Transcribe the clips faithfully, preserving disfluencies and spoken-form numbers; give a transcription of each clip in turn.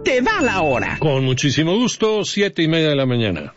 te da la hora. Con muchísimo gusto, siete y media de la mañana.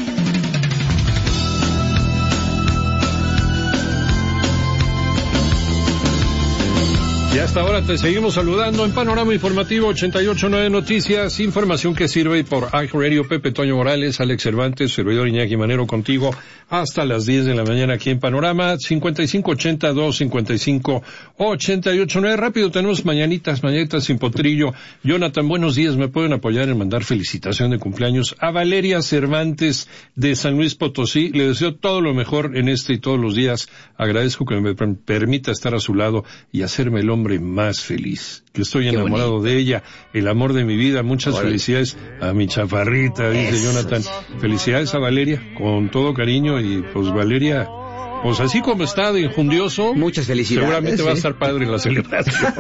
Y hasta ahora te seguimos saludando en Panorama Informativo ochenta y ocho punto nueve Noticias, información que sirve por iHeartRadio. Pepe Toño Morales, Alex Cervantes, servidor Iñaki Manero contigo hasta las diez de la mañana aquí en Panorama. Cincuenta y cinco ochenta dos cincuenta y cinco ochenta y ocho nueve. Rápido, tenemos mañanitas, mañanitas sin potrillo. Jonathan, buenos días, me pueden apoyar en mandar felicitación de cumpleaños a Valeria Cervantes de San Luis Potosí. Le deseo todo lo mejor en este y todos los días. Agradezco que me permita estar a su lado y hacerme el hombre más feliz, que estoy Qué enamorado bonito. de ella, el amor de mi vida. Muchas Órale. felicidades a mi chaparrita, dice Eso. Jonathan. Felicidades a Valeria, con todo cariño, y pues Valeria, pues así como está de injundioso, muchas felicidades. Seguramente ¿eh? va a estar padre la celebración.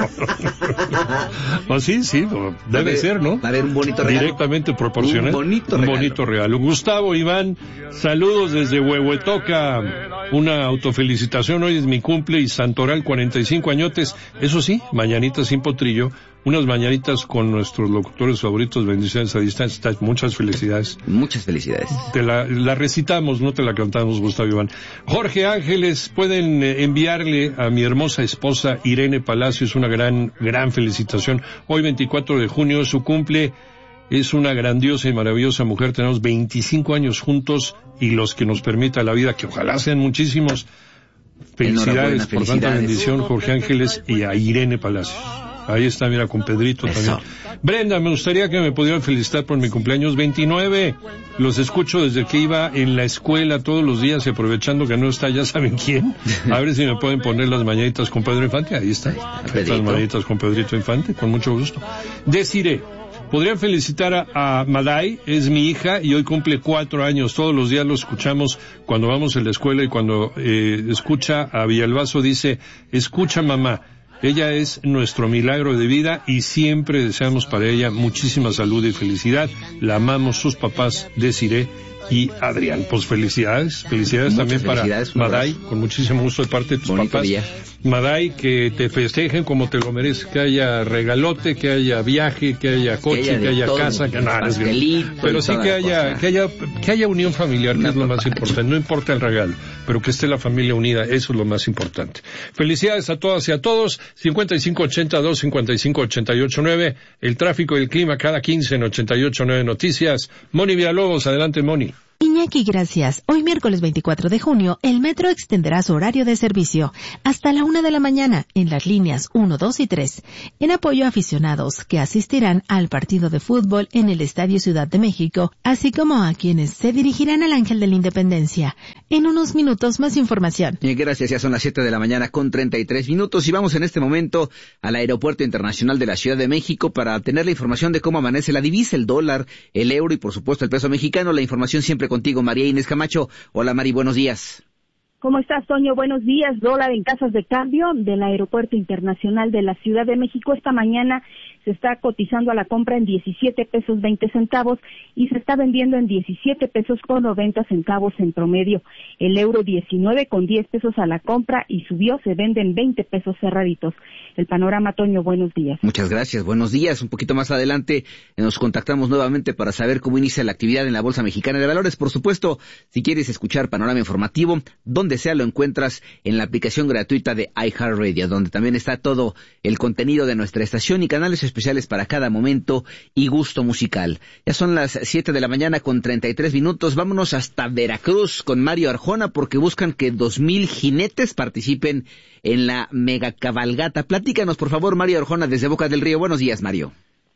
Pues sí, sí, debe ser, ¿no? Va a haber un bonito regalo. Directamente proporcional. Un bonito un regalo. bonito regalo. Gustavo Iván, saludos desde Huehuetoca. Una autofelicitación, hoy es mi cumple y Santoral, cuarenta y cinco añotes. Eso sí, mañanitas sin potrillo, unas mañanitas con nuestros locutores favoritos, bendiciones a distancia. Muchas felicidades. Muchas felicidades. Te la, la recitamos, no te la cantamos, Gustavo Iván. Jorge Ángeles, pueden enviarle a mi hermosa esposa Irene Palacios una gran, gran felicitación. Hoy veinticuatro de junio es su cumple. Es una grandiosa y maravillosa mujer. Tenemos veinticinco años juntos y los que nos permita la vida, que ojalá sean muchísimos. Felicidades por tanta bendición, Jorge Ángeles, y a Irene Palacios. Ahí está, mira, con Pedrito Eso. también. Brenda, me gustaría que me pudieran felicitar por mi cumpleaños veintinueve. Los escucho desde que iba en la escuela todos los días, y aprovechando que no está, ya saben quién. A ver si me pueden poner las mañanitas con Pedro Infante. Ahí está. Las mañanitas con Pedrito Infante, con mucho gusto. Desiree. Podrían felicitar a, a Maday, es mi hija y hoy cumple cuatro años. Todos los días lo escuchamos cuando vamos a la escuela, y cuando eh, escucha a Villalbazo dice, escucha mamá. Ella es nuestro milagro de vida y siempre deseamos para ella muchísima salud y felicidad. La amamos, sus papás, Desiree y Adrián. Pues felicidades, felicidades Muchas también felicidades, para Maday, con muchísimo gusto de parte de tus Bonito papás. Día. Maday, que te festejen como te lo mereces, que haya regalote, que haya viaje, que haya coche, que haya, que haya todo, casa, que nada, pero sí que haya, que haya, que haya unión familiar, que Una es lo más importante. No importa el regalo, pero que esté la familia unida, eso es lo más importante. Felicidades a todas y a todos. cincuenta y cinco ochenta dos cincuenta y cinco ochenta y ocho nueve, el tráfico y el clima cada quince en ochenta y ocho nueve Noticias. Moni Villalobos, adelante, Moni. Iñaki, gracias. Hoy miércoles veinticuatro de junio, el metro extenderá su horario de servicio hasta la una de la mañana en las líneas uno, dos y tres, en apoyo a aficionados que asistirán al partido de fútbol en el Estadio Ciudad de México, así como a quienes se dirigirán al Ángel de la Independencia. En unos minutos más información. Gracias, ya son las siete de la mañana con treinta y tres minutos y vamos en este momento al Aeropuerto Internacional de la Ciudad de México para tener la información de cómo amanece la divisa, el dólar, el euro y por supuesto el peso mexicano. La información siempre contigo, María Inés Camacho. Hola, Mari, buenos días. ¿Cómo estás, Toño? Buenos días. Dólar en casas de cambio del Aeropuerto Internacional de la Ciudad de México. Esta mañana se está cotizando a la compra en diecisiete pesos veinte centavos y se está vendiendo en diecisiete pesos con noventa centavos en promedio. El euro diecinueve con diez pesos a la compra y subió, se vende en veinte pesos cerraditos. El panorama, Toño, buenos días. Muchas gracias, buenos días. Un poquito más adelante nos contactamos nuevamente para saber cómo inicia la actividad en la Bolsa Mexicana de Valores. Por supuesto, si quieres escuchar Panorama Informativo, donde sea lo encuentras en la aplicación gratuita de iHeartRadio, donde también está todo el contenido de nuestra estación y canales especiales para cada momento y gusto musical. Ya son las siete de la mañana con treinta y tres minutos. Vámonos hasta Veracruz con Mario Arjona porque buscan que dos mil jinetes participen en la mega cabalgata. Platícanos, por favor, Mario Arjona, desde Boca del Río. Buenos días, Mario.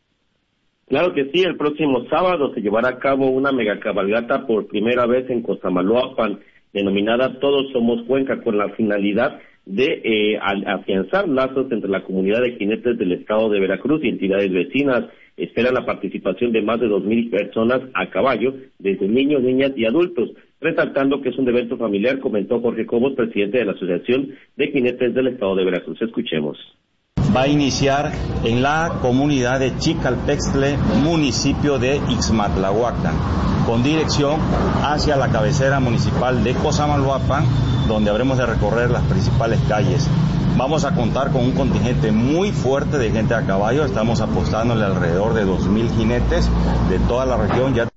Claro que sí, el próximo sábado se llevará a cabo una mega cabalgata por primera vez en Cosamaloapan, denominada Todos Somos Cuenca, con la finalidad de eh, afianzar lazos entre la comunidad de jinetes del estado de Veracruz y entidades vecinas. Esperan la participación de más de dos mil personas a caballo, desde niños, niñas y adultos, resaltando que es un evento familiar, comentó Jorge Cobos, presidente de la Asociación de Jinetes del estado de Veracruz. Escuchemos. Va a iniciar en la comunidad de Chicalpextle, municipio de Ixmatlahuacan, con dirección hacia la cabecera municipal de Cosamaloapan, donde habremos de recorrer las principales calles. Vamos a contar con un contingente muy fuerte de gente a caballo, estamos apostándole alrededor de dos mil jinetes de toda la región. Ya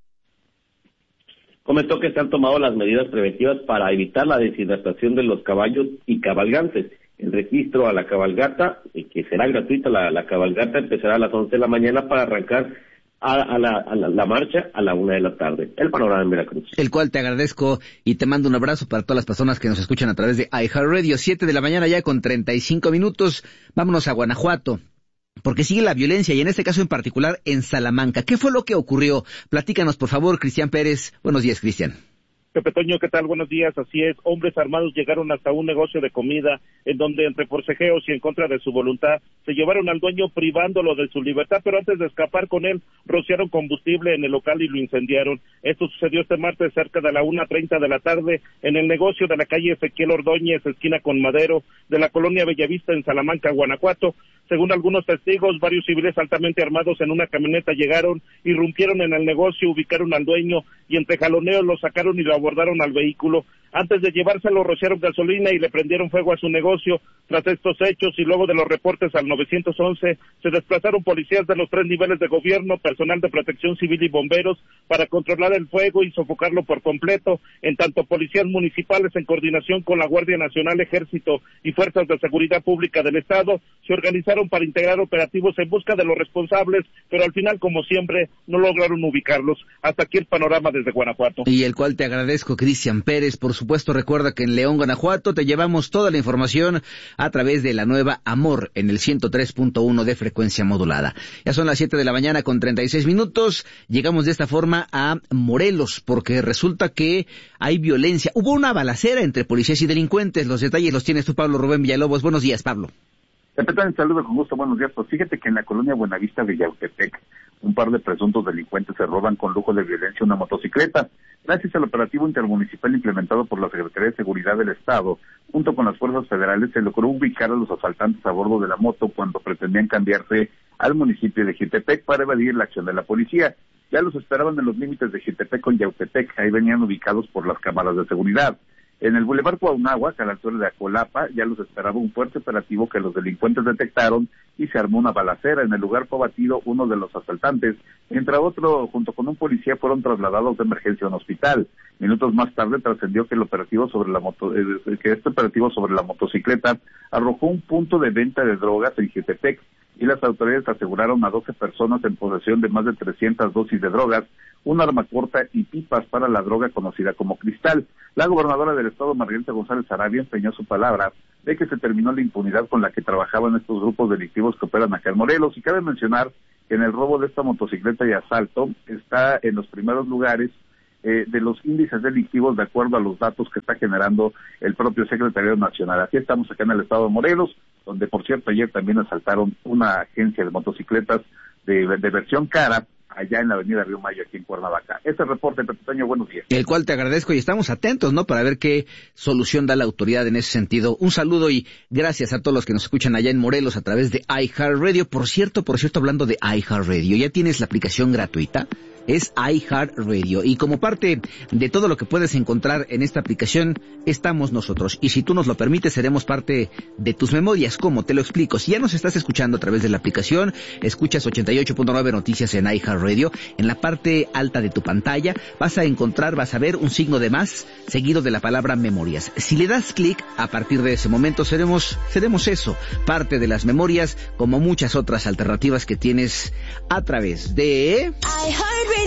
Comentó que se han tomado las medidas preventivas para evitar la deshidratación de los caballos y cabalgantes. El registro a la cabalgata, que será gratuita, la, la cabalgata empezará a las once de la mañana para arrancar a, a, la, a la, la marcha a la una de la tarde. El panorama en Veracruz. El cual te agradezco y te mando un abrazo para todas las personas que nos escuchan a través de iHeartRadio. Siete de la mañana ya con treinta y cinco minutos. Vámonos a Guanajuato, porque sigue la violencia y en este caso en particular en Salamanca. ¿Qué fue lo que ocurrió? Platícanos, por favor, Cristian Pérez. Buenos días, Cristian. Pepe Toño, ¿qué tal? Buenos días. Así es, hombres armados llegaron hasta un negocio de comida en donde entre forcejeos y en contra de su voluntad se llevaron al dueño privándolo de su libertad, pero antes de escapar con él rociaron combustible en el local y lo incendiaron. Esto sucedió este martes cerca de la una treinta de la tarde en el negocio de la calle Ezequiel Ordóñez, esquina con Madero, de la colonia Bellavista en Salamanca, Guanajuato. Según algunos testigos, varios civiles altamente armados en una camioneta llegaron, irrumpieron en el negocio, ubicaron al dueño y entre jaloneos lo sacaron y lo abordaron al vehículo. Antes de llevárselo, rociaron gasolina y le prendieron fuego a su negocio. Tras estos hechos y luego de los reportes al nueve once, se desplazaron policías de los tres niveles de gobierno, personal de protección civil y bomberos para controlar el fuego y sofocarlo por completo. En tanto, policías municipales en coordinación con la Guardia Nacional, Ejército y Fuerzas de Seguridad Pública del Estado se organizaron para integrar operativos en busca de los responsables, pero al final, como siempre, no lograron ubicarlos. Hasta aquí el panorama desde Guanajuato. Y el cual te agradezco, Cristian Pérez. Por supuesto, recuerda que en León, Guanajuato, te llevamos toda la información a través de la nueva Amor en el ciento tres punto uno de frecuencia modulada. Ya son las siete de la mañana con treinta y seis minutos. Llegamos de esta forma a Morelos, porque resulta que hay violencia. Hubo una balacera entre policías y delincuentes. Los detalles los tienes tú, Pablo Rubén Villalobos. Buenos días, Pablo. Repito, saludo con gusto, buenos días. Pues fíjate que en la colonia Buenavista de Yautepec, un par de presuntos delincuentes se roban con lujo de violencia una motocicleta. Gracias al operativo intermunicipal implementado por la Secretaría de Seguridad del Estado, junto con las fuerzas federales, se logró ubicar a los asaltantes a bordo de la moto cuando pretendían cambiarse al municipio de Jitepec para evadir la acción de la policía. Ya los esperaban en los límites de Jitepec con Yautepec, ahí venían ubicados por las cámaras de seguridad. En el Boulevard Cuauhnáhuac, a la altura de Acolapa, ya los esperaba un fuerte operativo que los delincuentes detectaron y se armó una balacera. En el lugar fue abatido uno de los asaltantes, mientras otro, junto con un policía, fueron trasladados de emergencia a un hospital. Minutos más tarde trascendió que el operativo sobre la moto, eh, que este operativo sobre la motocicleta arrojó un punto de venta de drogas en Jitepec y las autoridades aseguraron a doce personas en posesión de más de trescientas dosis de drogas, un arma corta y pipas para la droga conocida como cristal. La gobernadora del estado, Margarita González Sarabia, empeñó su palabra de que se terminó la impunidad con la que trabajaban estos grupos delictivos que operan acá en Morelos. Y cabe mencionar que en el robo de esta motocicleta y asalto está en los primeros lugares eh, de los índices delictivos de acuerdo a los datos que está generando el propio Secretariado Nacional. Aquí estamos acá en el estado de Morelos, donde por cierto ayer también asaltaron una agencia de motocicletas de, de versión cara, allá en la avenida Río Mayo, aquí en Cuernavaca. Este reporte, Pepe Toño, buenos días. El cual te agradezco y estamos atentos, ¿no?, para ver qué solución da la autoridad en ese sentido. Un saludo y gracias a todos los que nos escuchan allá en Morelos a través de iHeartRadio. Por cierto, por cierto, hablando de iHeartRadio, ¿ya tienes la aplicación gratuita? Es iHeartRadio y como parte de todo lo que puedes encontrar en esta aplicación estamos nosotros y si tú nos lo permites seremos parte de tus memorias. ¿Cómo? Te lo explico. Si ya nos estás escuchando a través de la aplicación, escuchas ochenta y ocho punto nueve Noticias en iHeartRadio, en la parte alta de tu pantalla vas a encontrar, vas a ver un signo de más seguido de la palabra memorias. Si le das clic, a partir de ese momento seremos, seremos eso, parte de las memorias como muchas otras alternativas que tienes a través de iHeartRadio.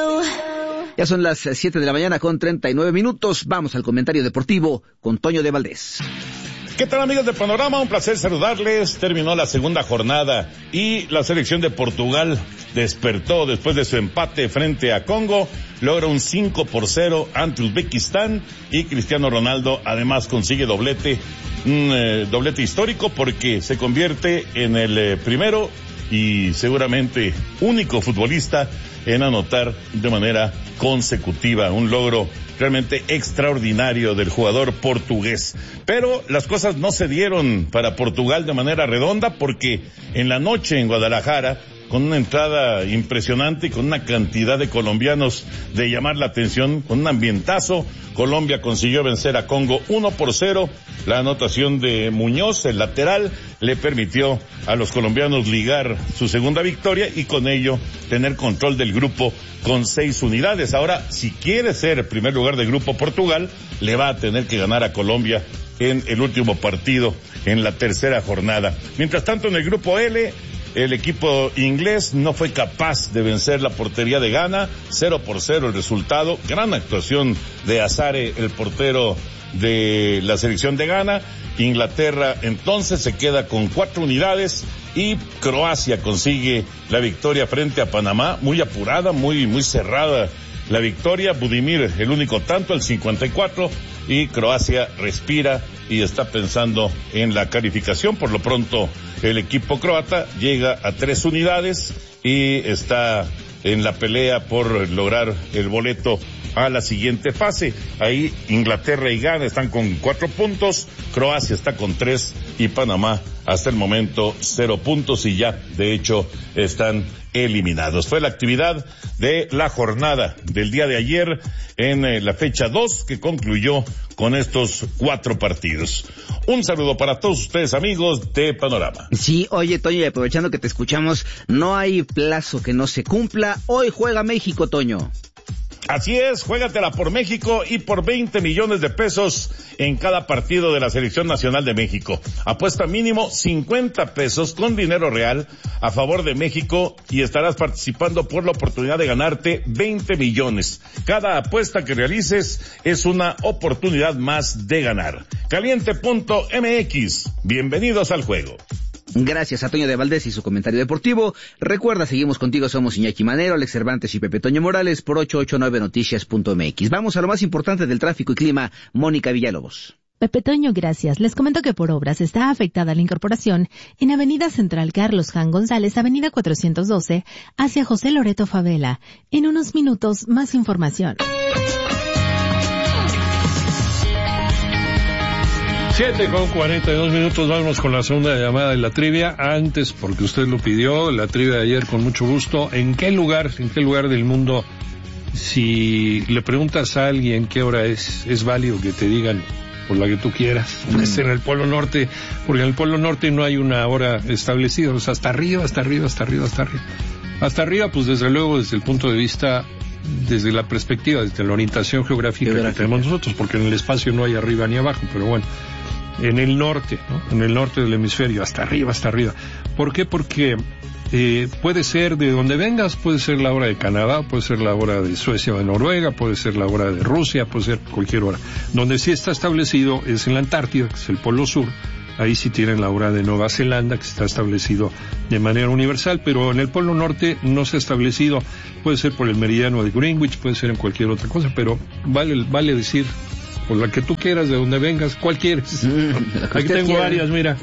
Ya son las siete de la mañana con treinta y nueve minutos. Vamos al comentario deportivo con Toño de Valdés. ¿Qué tal, amigos de Panorama? Un placer saludarles. Terminó la segunda jornada y la selección de Portugal despertó después de su empate frente a Congo. Logra un cinco por cero ante Uzbekistán y Cristiano Ronaldo además consigue doblete, un eh, doblete histórico porque se convierte en el eh, primero y seguramente único futbolista en anotar de manera consecutiva, un logro realmente extraordinario del jugador portugués. Pero las cosas no se dieron para Portugal de manera redonda porque en la noche en Guadalajara con una entrada impresionante y con una cantidad de colombianos de llamar la atención, con un ambientazo. Colombia consiguió vencer a Congo uno por cero. La anotación de Muñoz, el lateral, le permitió a los colombianos ligar su segunda victoria y con ello tener control del grupo con seis unidades. Ahora, si quiere ser el primer lugar del grupo Portugal, le va a tener que ganar a Colombia en el último partido, en la tercera jornada. Mientras tanto, en el grupo L, el equipo inglés no fue capaz de vencer la portería de Ghana, cero por cero el resultado. Gran actuación de Azare, el portero de la selección de Ghana. Inglaterra entonces se queda con cuatro unidades y Croacia consigue la victoria frente a Panamá, muy apurada, muy muy cerrada la victoria. Budimir el único tanto, el cincuenta y cuatro, y Croacia respira y está pensando en la calificación. Por lo pronto el equipo croata llega a tres unidades y está en la pelea por lograr el boleto a la siguiente fase. Ahí Inglaterra y Ghana están con cuatro puntos, Croacia está con tres y Panamá hasta el momento cero puntos y ya de hecho están eliminados. Fue la actividad de la jornada del día de ayer en eh, la fecha dos, que concluyó con estos cuatro partidos. Un saludo para todos ustedes, amigos de Panorama. Sí, oye, Toño, y aprovechando que te escuchamos, no hay plazo que no se cumpla. Hoy juega México, Toño. Así es, juégatela por México y por veinte millones de pesos en cada partido de la Selección Nacional de México. Apuesta mínimo cincuenta pesos con dinero real a favor de México y estarás participando por la oportunidad de ganarte veinte millones. Cada apuesta que realices es una oportunidad más de ganar. Caliente punto m x. Bienvenidos al juego. Gracias a Toño de Valdés y su comentario deportivo. Recuerda, seguimos contigo, somos Iñaki Manero, Alex Cervantes y Pepe Toño Morales por ochocientos ochenta y nueve noticias punto m x. Vamos a lo más importante del tráfico y clima, Mónica Villalobos. Pepe Toño, gracias. Les comento que por obras está afectada la incorporación en Avenida Central Carlos Jan González, Avenida cuatrocientos doce, hacia José Loreto Favela. En unos minutos, más información. Siete con cuarenta y dos minutos, vamos con la segunda llamada de la trivia. Antes, porque usted lo pidió, la trivia de ayer con mucho gusto. ¿En qué lugar, en qué lugar del mundo, si le preguntas a alguien qué hora es, es válido que te digan por la que tú quieras? Mm. Es en el Polo Norte, porque en el Polo Norte no hay una hora establecida, o sea, hasta arriba, hasta arriba, hasta arriba, hasta arriba. Hasta arriba, pues desde luego, desde el punto de vista, desde la perspectiva, desde la orientación geográfica, geográfica que tenemos nosotros, porque en el espacio no hay arriba ni abajo, pero bueno. En el norte, ¿no? En el norte del hemisferio, hasta arriba, hasta arriba. ¿Por qué? Porque eh, puede ser de donde vengas, puede ser la hora de Canadá, puede ser la hora de Suecia o de Noruega, puede ser la hora de Rusia, puede ser cualquier hora. Donde sí está establecido es en la Antártida, que es el Polo Sur. Ahí sí tienen la hora de Nueva Zelanda, que está establecido de manera universal, pero en el Polo Norte no se ha establecido. Puede ser por el meridiano de Greenwich, puede ser en cualquier otra cosa, pero vale, vale decir por la que tú quieras, de donde vengas, ¿cuál quieres? Mm, aquí tengo quiera. Varias, mira.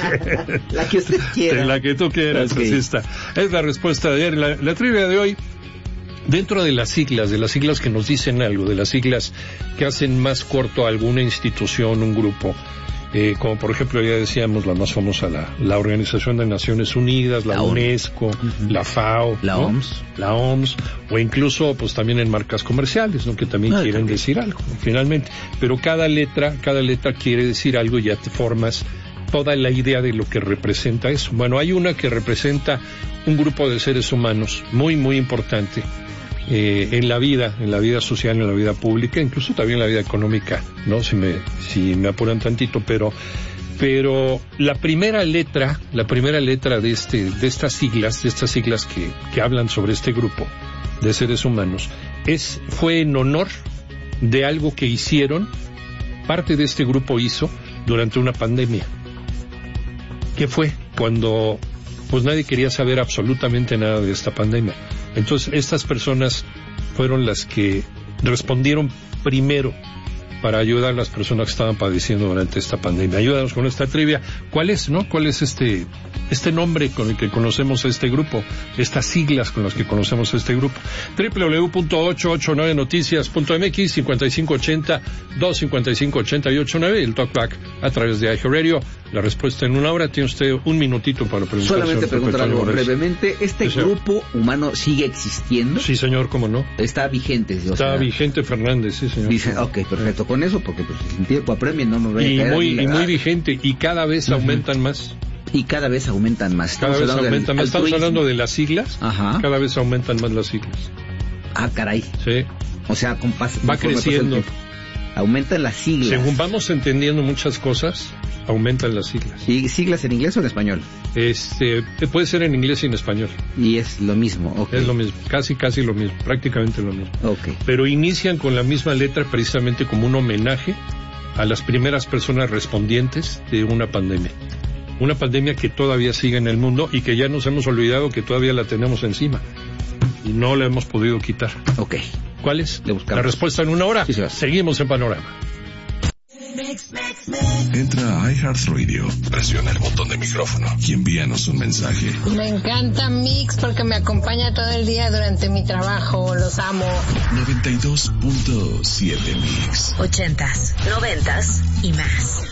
La que usted quiera. La que tú quieras, okay. Así está. Es la respuesta de ayer. La, la trivia de hoy, dentro de las siglas, de las siglas que nos dicen algo, de las siglas que hacen más corto a alguna institución, un grupo, eh, como por ejemplo ya decíamos la más famosa, la, la Organización de Naciones Unidas, la, la UNESCO, uh-huh. la FAO, la ¿no? O M S, la O M S, o incluso pues también en marcas comerciales, ¿no? Que también ah, quieren también. decir algo, finalmente. Pero cada letra, cada letra quiere decir algo y ya te formas toda la idea de lo que representa eso. Bueno, hay una que representa un grupo de seres humanos muy, muy importante. Eh, en la vida, en la vida social, en la vida pública, incluso también en la vida económica, ¿no? Si me, si me apuran tantito, pero, pero la primera letra, la primera letra de este, de estas siglas, de estas siglas que, que hablan sobre este grupo de seres humanos, es, fue en honor de algo que hicieron, parte de este grupo hizo durante una pandemia. ¿Qué fue? Cuando, pues nadie quería saber absolutamente nada de esta pandemia. Entonces, estas personas fueron las que respondieron primero para ayudar a las personas que estaban padeciendo durante esta pandemia. Ayúdanos con esta trivia. ¿Cuál es, no? ¿Cuál es este, este nombre con el que conocemos a este grupo? Estas siglas con las que conocemos a este grupo. doble u doble u doble u punto ochocientos ochenta y nueve noticias punto m x, cincuenta y cinco ochenta, dos cincuenta y cinco ochenta y ocho nueve, el talkback a través de iHeartRadio. La respuesta en una hora. Tiene usted un minutito para preguntar. Solamente preguntar algo brevemente. ¿Este sí, grupo humano sigue existiendo? Sí, señor, ¿cómo no? Está vigente. O Está sea, vigente Fernández, sí, señor. Dice, ok, perfecto. Con eso, porque pues en tiempo apremien no me voy a Y caer muy, a mí, y muy vigente, y cada vez uh-huh. aumentan más. Y cada vez aumentan más. Cada vez aumentan más. Estamos hablando de las siglas. Ajá. Cada vez aumentan más las siglas. Ah, caray. Sí. O sea, con pas- va creciendo. Aumentan las siglas. Según vamos entendiendo muchas cosas, aumentan las siglas. ¿Y siglas en inglés o en español? Este, puede ser en inglés y en español. Y es lo mismo, okay. Es lo mismo, casi casi lo mismo, prácticamente lo mismo. Okay. Pero inician con la misma letra precisamente como un homenaje a las primeras personas respondientes de una pandemia. Una pandemia que todavía sigue en el mundo y que ya nos hemos olvidado que todavía la tenemos encima. Y no la hemos podido quitar. Ok. ¿Cuál es? Le buscamos. La respuesta en una hora. Sí, seguimos en Panorama. Entra a iHeartRadio, presiona el botón de micrófono y envíanos un mensaje. Me encanta Mix porque me acompaña todo el día durante mi trabajo, los amo. noventa y dos punto siete Mix. Ochentas, noventas y más.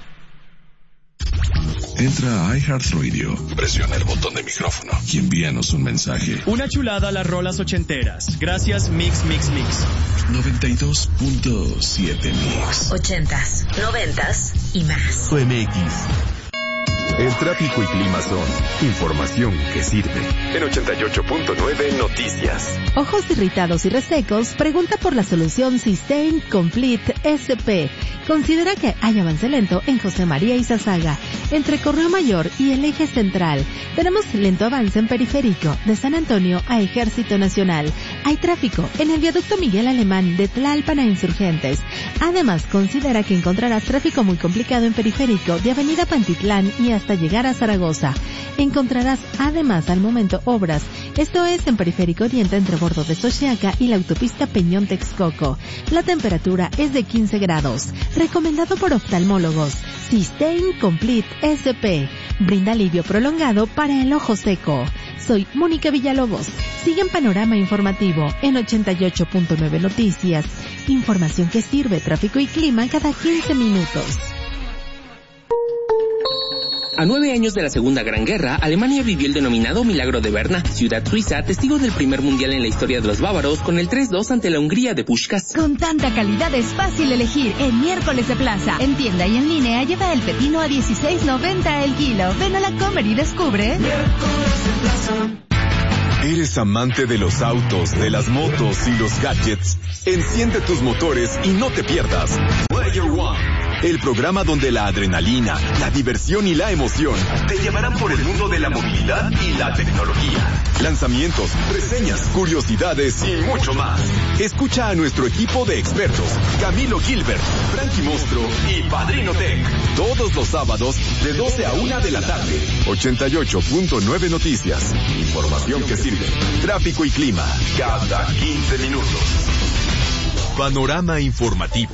Entra a iHeartRadio, presiona el botón de micrófono y envíanos un mensaje. Una chulada a las rolas ochenteras. Gracias Mix, Mix, Mix. noventa y dos punto siete Mix. Ochentas, noventas y más. O M X. El tráfico y clima son información que sirve. En ochenta y ocho punto nueve Noticias. Ojos irritados y resecos, pregunta por la solución Systane Complete S P. Considera que hay avance lento en José María Izazaga, entre Correo Mayor y el eje central. Tenemos lento avance en Periférico, de San Antonio a Ejército Nacional. Hay tráfico en el viaducto Miguel Alemán de Tlalpan a Insurgentes. Además, considera que encontrarás tráfico muy complicado en Periférico, de Avenida Pantitlán y hasta llegar a Zaragoza. Encontrarás además al momento obras, esto es en Periférico Oriente entre Bordo de Xochiaca y la autopista Peñón Texcoco. La temperatura es de quince grados. Recomendado por oftalmólogos. Systane Complete S P. Brinda alivio prolongado para el ojo seco. Soy Mónica Villalobos. Sigue en Panorama Informativo en ochenta y ocho punto nueve Noticias. Información que sirve, tráfico y clima cada quince minutos. A nueve años de la Segunda Gran Guerra, Alemania vivió el denominado Milagro de Berna, ciudad suiza, testigo del primer mundial en la historia de los bávaros, con el tres dos ante la Hungría de Puskás. Con tanta calidad es fácil elegir en Miércoles de Plaza. En tienda y en línea lleva el pepino a dieciséis noventa el kilo. Ven a la Comer y descubre. Miércoles de Plaza. ¿Eres amante de los autos, de las motos y los gadgets? Enciende tus motores y no te pierdas Player One. El programa donde la adrenalina, la diversión y la emoción te llevarán por el mundo de la movilidad y la tecnología. Lanzamientos, reseñas, curiosidades y mucho más. Escucha a nuestro equipo de expertos, Camilo Gilbert, Frankie Monstruo y Padrino Tech. Todos los sábados de doce a una de la tarde. ochenta y ocho punto nueve Noticias. Información que sirve. Tráfico y clima cada quince minutos. Panorama Informativo.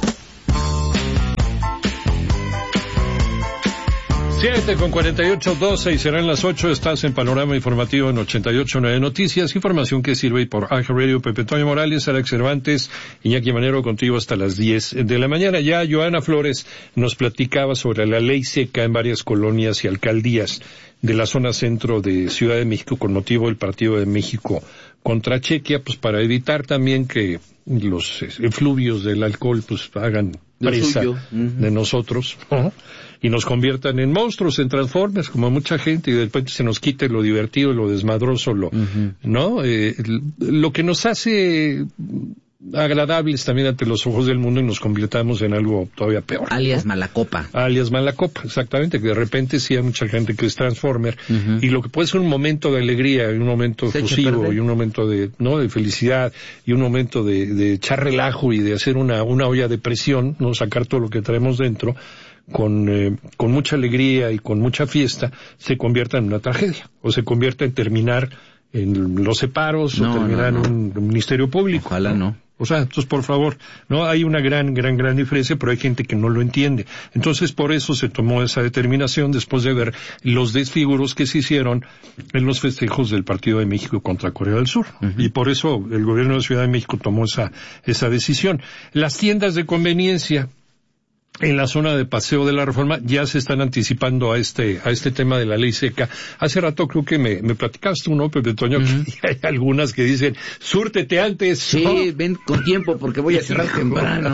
siete con cuarenta y ocho, doce y serán las ocho. Estás en Panorama Informativo en ochenta y ocho punto nueve Noticias. Información que sirve y por iHeartRadio. Pepe Toño Morales, Alex Cervantes, Iñaki Manero contigo hasta las diez de la mañana. Ya Joana Flores nos platicaba sobre la ley seca en varias colonias y alcaldías de la zona centro de Ciudad de México con motivo del Partido de México contra Chequia, pues para evitar también que los efluvios del alcohol pues hagan presa uh-huh. de nosotros uh-huh. y nos conviertan en monstruos, en Transformers, como mucha gente, y de repente se nos quite lo divertido, lo desmadroso, lo, uh-huh. ¿no? Eh, lo que nos hace agradables también ante los ojos del mundo y nos convirtamos en algo todavía peor. Alias ¿no? Malacopa. Alias Malacopa, exactamente, que de repente sí hay mucha gente que es Transformer, uh-huh. y lo que puede ser un momento de alegría, y un momento efusivo, y un momento de, ¿no? de felicidad, y un momento de, de echar relajo y de hacer una, una olla de presión, no sacar todo lo que traemos dentro, con, eh, con mucha alegría y con mucha fiesta, se convierta en una tragedia, o se convierta en terminar en los separos, no, o terminar no, no. en un, un ministerio público. Ojalá no. O sea, entonces por favor, no hay una gran, gran, gran diferencia, pero hay gente que no lo entiende. Entonces por eso se tomó esa determinación después de ver los desfiguros que se hicieron en los festejos del Partido de México contra Corea del Sur. Uh-huh. Y por eso el gobierno de Ciudad de México tomó esa, esa decisión. Las tiendas de conveniencia, en la zona de Paseo de la Reforma ya se están anticipando a este a este tema de la ley seca. Hace rato creo que me, me platicaste, ¿no, Pepe Toño? Uh-huh. Que hay algunas que dicen, súrtete antes. Sí, ¿no? Ven con tiempo porque voy a cerrar temprano.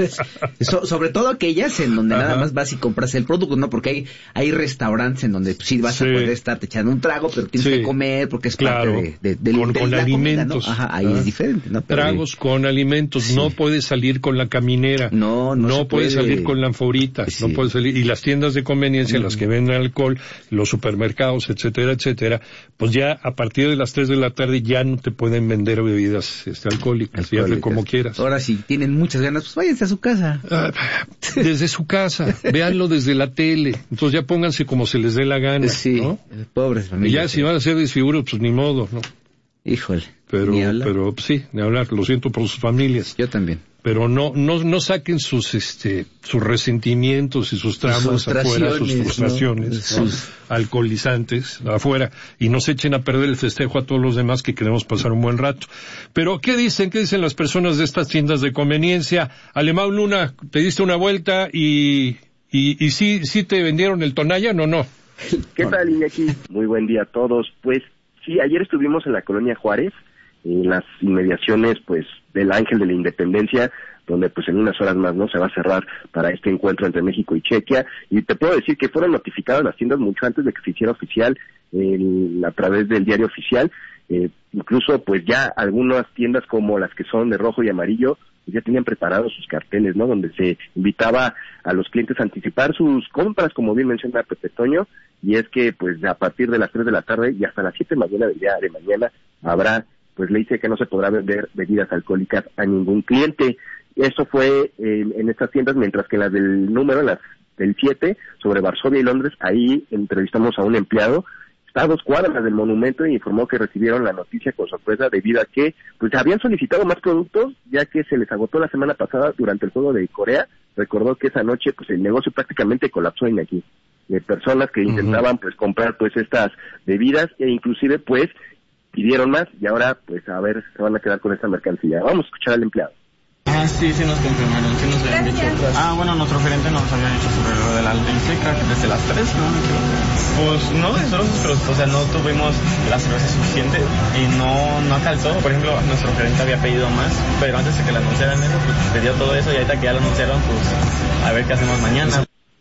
so, sobre todo aquellas en donde Ajá. nada más vas y compras el producto, ¿no? Porque hay hay restaurantes en donde pues, sí vas sí. a poder estar echando un trago, pero tienes sí. que comer porque es claro. parte de, de, de, con, de con la alimentos. comida, ¿no? Ajá, ahí ah. es diferente, ¿no? Pero Tragos con alimentos, sí. no puedes salir con la caminera. No, no, no puedes puede. salir con la anforita. Sí. No puede salir, y las tiendas de conveniencia, mm. las que venden alcohol, los supermercados, etcétera, etcétera, pues ya a partir de las tres de la tarde ya no te pueden vender bebidas este, alcohólicas, fíjate como quieras. Ahora si tienen muchas ganas, pues váyanse a su casa. Ah, desde su casa, véanlo desde la tele, entonces ya pónganse como se les dé la gana, sí, ¿no? Pobres familias. Y ya si van a hacer desfiguros, pues ni modo, ¿no? Híjole. Pero, pero pues, sí, de hablar, lo siento por sus familias. Yo también. Pero no, no, no saquen sus, este, sus resentimientos y sus traumas afuera, sus frustraciones, ¿no? Sus alcoholizantes afuera, y no se echen a perder el festejo a todos los demás que queremos pasar un buen rato. Pero, ¿qué dicen? ¿Qué dicen las personas de estas tiendas de conveniencia? Alemão Luna, te diste una vuelta y, y, y sí, sí te vendieron el Tonayan o no? ¿Qué tal, Iñaki? Muy buen día a todos. Pues, sí, ayer estuvimos en la colonia Juárez, en las inmediaciones, pues, del Ángel de la Independencia, donde pues en unas horas más no se va a cerrar para este encuentro entre México y Chequia, y te puedo decir que fueron notificadas las tiendas mucho antes de que se hiciera oficial el, a través del diario oficial. Eh, incluso pues ya algunas tiendas como las que son de rojo y amarillo ya tenían preparados sus carteles, ¿no? Donde se invitaba a los clientes a anticipar sus compras, como bien menciona Pepe Toño, y es que pues a partir de las tres de la tarde y hasta las siete de la mañana del día de mañana habrá pues ley seca, que no se podrá vender bebidas alcohólicas a ningún cliente. Eso fue eh, en estas tiendas, mientras que las del número, las del siete, sobre Varsovia y Londres, ahí entrevistamos a un empleado, está a dos cuadras del monumento, y informó que recibieron la noticia con sorpresa debido a que pues habían solicitado más productos, ya que se les agotó la semana pasada durante el juego de Corea. Recordó que esa noche pues el negocio prácticamente colapsó en aquí, de personas que intentaban pues comprar pues estas bebidas, e inclusive pues pidieron más, y ahora pues a ver, se van a quedar con esta mercancía. Vamos a escuchar al empleado. Ah, sí, sí nos confirmaron, sí nos habían dicho. Ah, bueno, nuestro gerente nos había dicho sobre lo de la ley seca desde las tres, ¿no? Pues no, nosotros, o sea, no tuvimos la cerveza suficiente y no, no calzó. Por ejemplo, nuestro gerente había pedido más, pero antes de que le anunciaran eso, pues pidió todo eso, y ahorita que ya lo anunciaron, pues a ver qué hacemos mañana.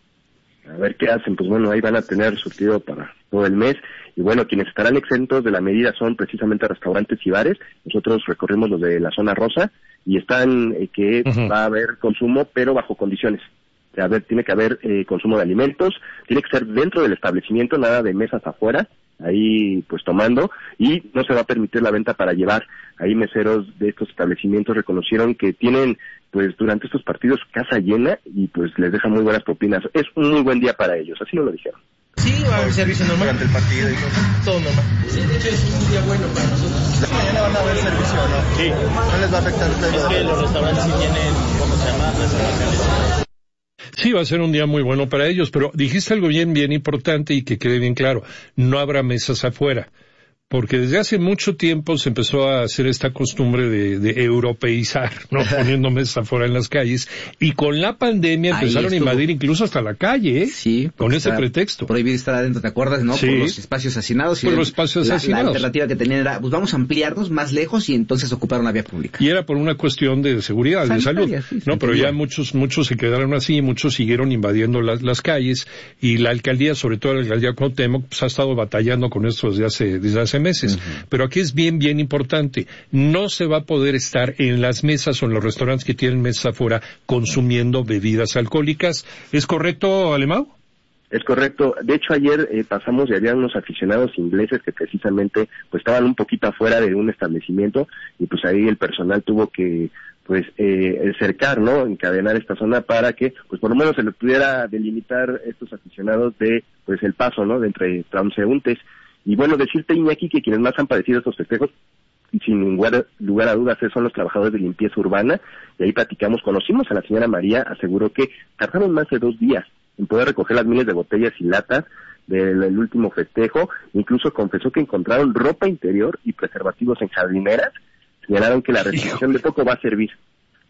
A ver qué hacen, pues bueno, ahí van a tener surtido para todo el mes. Y bueno, quienes estarán exentos de la medida son precisamente restaurantes y bares. Nosotros recorrimos los de la zona rosa y están eh, que uh-huh. va a haber consumo, pero bajo condiciones. O sea, a ver, tiene que haber eh, consumo de alimentos, tiene que ser dentro del establecimiento, nada de mesas afuera, ahí pues tomando, y no se va a permitir la venta para llevar. Ahí meseros de estos establecimientos reconocieron que tienen pues durante estos partidos casa llena y pues les dejan muy buenas propinas. Es un muy buen día para ellos, así nos lo dijeron. Sí, va a haber servicio normal. Durante el partido y todo normal. Sí, de hecho es un día bueno para nosotros. Mañana van a haber servicio, ¿no? Sí. ¿No les va a afectar a ustedes? Es que los restaurantes sí tienen, ¿cómo se llama? Reservaciones. Sí, va a ser un día muy bueno para ellos, pero dijiste algo bien, bien importante y que quede bien claro. No habrá mesas afuera. Porque desde hace mucho tiempo se empezó a hacer esta costumbre de, de europeizar, ¿no? Poniendo mesas afuera en las calles. Y con la pandemia empezaron a invadir incluso hasta la calle, ¿eh? Sí. Con ese pretexto. Prohibido estar adentro, ¿te acuerdas, no? Sí. Por los espacios hacinados. Y por los espacios la, hacinados. La alternativa que tenían era, pues vamos a ampliarnos más lejos, y entonces ocuparon la vía pública. Y era por una cuestión de seguridad, sanitaria, de salud. Sí, no, pero ya muchos, muchos se quedaron así, muchos siguieron invadiendo las, las calles, y la alcaldía, sobre todo la alcaldía Cuauhtémoc, pues ha estado batallando con esto desde hace, desde hace meses. Uh-huh. Pero aquí es bien, bien importante. No se va a poder estar en las mesas o en los restaurantes que tienen mesas afuera consumiendo bebidas alcohólicas. ¿Es correcto, Alemão? Es correcto. De hecho, ayer eh, pasamos y había unos aficionados ingleses que precisamente pues estaban un poquito afuera de un establecimiento, y pues ahí el personal tuvo que pues eh, cercar, ¿no? Encadenar esta zona para que pues por lo menos se le pudiera delimitar estos aficionados de pues el paso, ¿no? De entre transeúntes. Y bueno, decirte, Iñaki, que quienes más han padecido estos festejos, sin lugar, lugar a dudas, son los trabajadores de limpieza urbana, y ahí platicamos, conocimos a la señora María, aseguró que tardaron más de dos días en poder recoger las miles de botellas y latas del, del último festejo. Incluso confesó que encontraron ropa interior y preservativos en jardineras. Señalaron que la restricción de poco va a servir.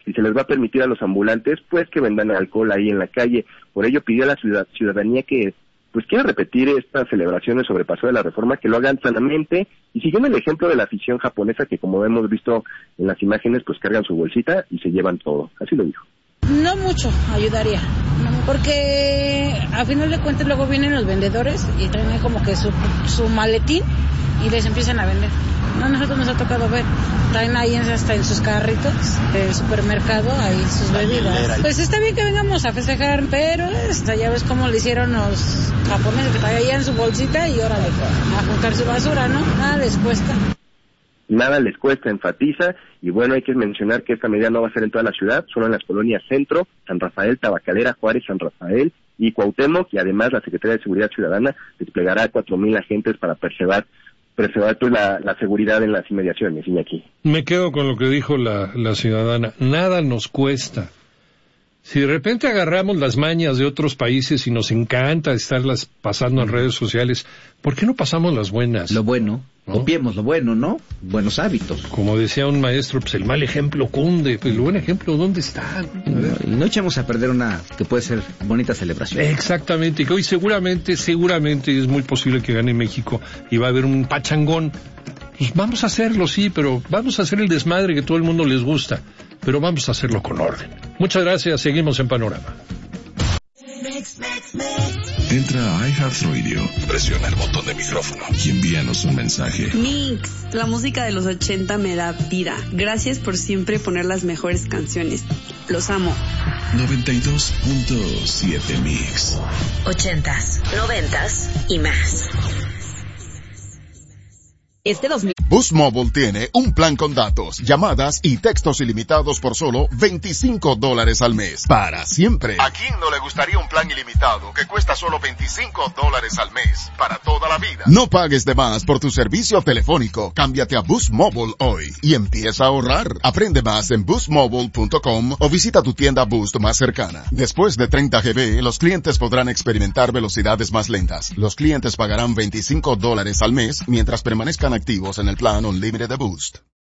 y se les va a permitir a los ambulantes pues que vendan alcohol ahí en la calle. Por ello pidió a la ciudad, ciudadanía que pues quiera repetir estas celebraciones sobre Paseo de la Reforma, que lo hagan sanamente y siguiendo el ejemplo de la afición japonesa que, como hemos visto en las imágenes, pues cargan su bolsita y se llevan todo. Así lo dijo. No mucho, ayudaría, porque a final de cuentas luego vienen los vendedores y traen ahí como que su, su maletín y les empiezan a vender. No, a nosotros nos ha tocado ver, traen ahí hasta en sus carritos del supermercado ahí sus bebidas. Pues está bien que vengamos a festejar, pero esta, ya ves cómo le hicieron los japoneses, que traían su bolsita y órale, a juntar su basura, ¿no? Nada les cuesta. Nada les cuesta, enfatiza, y bueno, hay que mencionar que esta medida no va a ser en toda la ciudad, solo en las colonias Centro, San Rafael, Tabacalera, Juárez, San Rafael y Cuauhtémoc, y además la Secretaría de Seguridad Ciudadana desplegará cuatro mil agentes para preservar preservar pues, la, la seguridad en las inmediaciones, Iñaki. Me quedo con lo que dijo la, la ciudadana, nada nos cuesta. Si de repente agarramos las mañas de otros países y nos encanta estarlas pasando en redes sociales, ¿por qué no pasamos las buenas? Lo bueno, ¿no? Copiemos lo bueno, ¿no? Buenos hábitos. Como decía un maestro, pues el mal ejemplo cunde, pues el buen ejemplo, ¿dónde está? No, y no echamos a perder una que puede ser bonita celebración. Exactamente, que hoy seguramente, seguramente es muy posible que gane México y va a haber un pachangón. Pues vamos a hacerlo, sí, pero vamos a hacer el desmadre que todo el mundo les gusta, pero vamos a hacerlo con orden. Muchas gracias, seguimos en Panorama. Entra a iHeartRadio, presiona el botón de micrófono y envíanos un mensaje. Mix, la música de los ochenta me da vida. Gracias por siempre poner las mejores canciones. Los amo. noventa y dos punto siete Mix. Ochentas, noventas y más. Este dos mil... Boost Mobile tiene un plan con datos, llamadas y textos ilimitados por solo veinticinco dólares al mes. Para siempre. ¿A quién no le gustaría un plan ilimitado que cuesta solo veinticinco dólares al mes? Para toda la vida. No pagues de más por tu servicio telefónico. Cámbiate a Boost Mobile hoy y empieza a ahorrar. Aprende más en boost mobile punto com o visita tu tienda Boost más cercana. Después de treinta gigabytes, los clientes podrán experimentar velocidades más lentas. Los clientes pagarán veinticinco dólares al mes mientras permanezcan activos en el plan Unlimited de Boost.